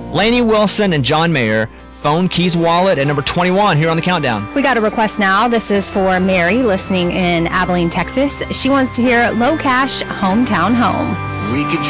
Lainey Wilson and John Mayer. Phone, keys, wallet at number 21 here on the countdown. We got a request now. This is for Mary, listening in Abilene, Texas. She wants to hear Low Cash, Hometown Home. We could